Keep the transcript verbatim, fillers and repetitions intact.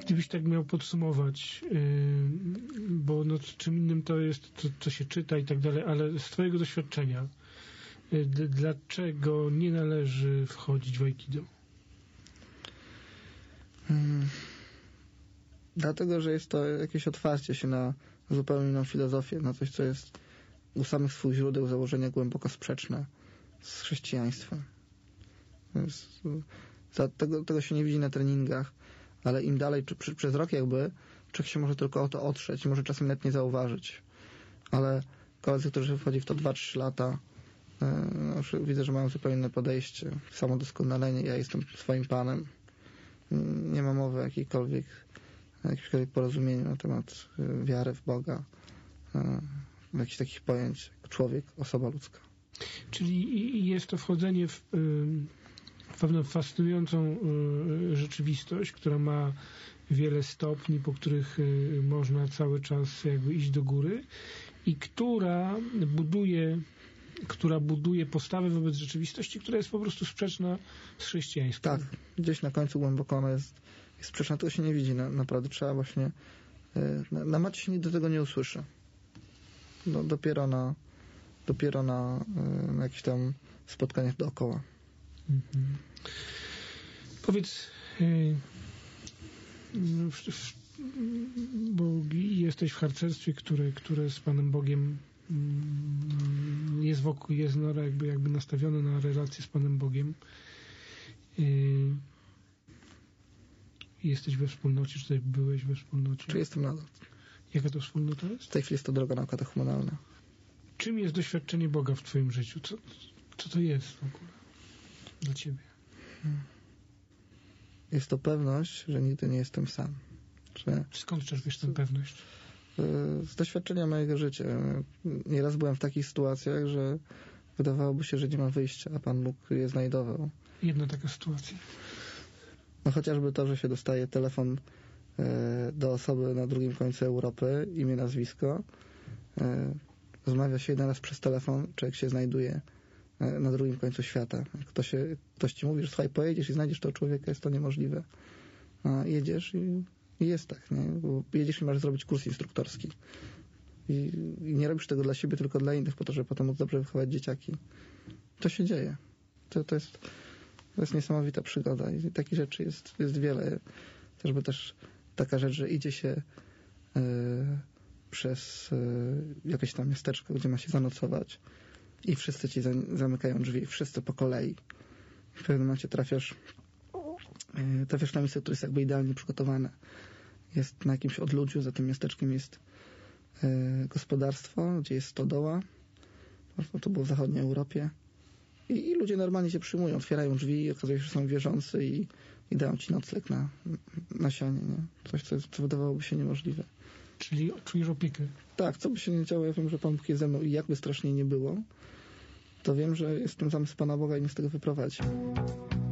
Gdybyś tak miał podsumować, yy, bo no, czym innym to jest, to, co się czyta i tak dalej, ale z twojego doświadczenia, yy, d- dlaczego nie należy wchodzić w Aikido? Hmm. Dlatego, że jest to jakieś otwarcie się na zupełnie inną filozofię, na coś, co jest u samych swój źródeł założenia głęboko sprzeczne z chrześcijaństwem. Więc, za, tego, tego się nie widzi na treningach, ale im dalej, czy, przy, przez rok jakby, człowiek się może tylko o to otrzeć, może czasem nawet nie zauważyć. Ale koledzy, którzy wchodzi w to dwa trzy lata, yy, widzę, że mają zupełnie inne podejście, samodoskonalenie, ja jestem swoim panem. Nie ma mowy o jakiejkolwiek, jakimkolwiek porozumieniu na temat yy, wiary w Boga, yy, jakichś takich pojęć jak człowiek, osoba ludzka. Czyli jest to wchodzenie w yy, pewną fascynującą yy, rzeczywistość, która ma wiele stopni, po których yy, można cały czas jakby iść do góry i która buduje która buduje postawę wobec rzeczywistości, która jest po prostu sprzeczna z chrześcijaństwem. Tak, gdzieś na końcu głęboko ona jest, jest sprzeczna, tego się nie widzi. Na, naprawdę trzeba właśnie yy, na, na macie się nigdy tego nie usłyszy. No, dopiero na dopiero na, yy, na jakichś tam spotkaniach dookoła. Mhm. Powiedz, yy, w, w, bo jesteś w harcerstwie, które, które z Panem Bogiem yy, jest wokół, jest no, jakby, jakby nastawione na relację z Panem Bogiem. Yy, jesteś we wspólnocie, czy byłeś we wspólnocie? Czy jestem nadal? Jaka to wspólnota jest? W tej chwili jest to droga nauka katechumenalna. Czym jest doświadczenie Boga w twoim życiu? Co, co to jest w ogóle dla ciebie? Jest to pewność, że nigdy nie jestem sam. Że skąd czerpiesz tę pewność? Z doświadczenia mojego życia. Nieraz byłem w takich sytuacjach, że wydawałoby się, że nie ma wyjścia, a Pan Bóg je znajdował. Jedna taka sytuacja. No chociażby to, że się dostaje telefon e, do osoby na drugim końcu Europy, imię, nazwisko. E, rozmawia się jeden raz przez telefon, człowiek się znajduje e, na drugim końcu świata. Jak ktoś, się, ktoś ci mówi, że słuchaj, pojedziesz i znajdziesz tego człowieka, jest to niemożliwe. A jedziesz i, i jest tak, nie? Bo jedziesz i masz zrobić kurs instruktorski. I, I nie robisz tego dla siebie, tylko dla innych, po to, żeby potem móc dobrze wychować dzieciaki. To się dzieje. To, to jest to jest niesamowita przygoda i takich rzeczy jest, jest wiele. Chociażby też taka rzecz, że idzie się y, przez y, jakieś tam miasteczko, gdzie ma się zanocować i wszyscy ci za, zamykają drzwi, wszyscy po kolei. W pewnym momencie trafiasz y, trafiasz na miejsce, które jest jakby idealnie przygotowane. Jest na jakimś odludziu, za tym miasteczkiem jest y, gospodarstwo, gdzie jest stodoła. To było w zachodniej Europie. I, I ludzie normalnie się przyjmują, otwierają drzwi i okazuje się, że są wierzący i, i dają ci nocleg na, na sianie. Nie? Coś, co, co wydawałoby się niemożliwe. Czyli czujesz opiekę? Tak, co by się nie działo, ja wiem, że Pan Bóg jest ze mną i jakby strasznie nie było, to wiem, że jestem zamysł Pana Boga i mnie z tego wyprowadzi.